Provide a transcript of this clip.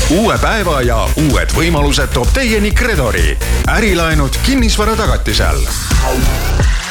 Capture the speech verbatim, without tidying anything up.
uue päeva ja uued võimalused toob teieni Credori. Ärilaenud kinnisvara tagatisel.